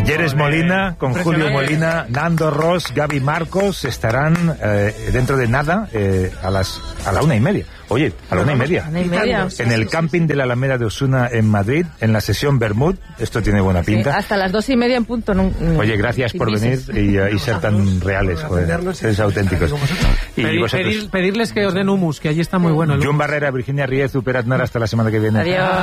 Talleres Molina, con Julio Molina, Nando Ross, Gaby Marcos, estarán dentro de nada a la 1:30. Oye, a la 1:30. En el camping de la Alameda de Osuna en Madrid, en la sesión Bermud. Esto tiene buena pinta. Sí, hasta las 2:30 en punto. Oye, gracias por venir y ser tan reales, joder. Sois auténticos. Pedirles que os den hummus, que allí está muy bueno. John Barrera, Virginia Riez, Uper Aznar, hasta la semana que viene. Adiós.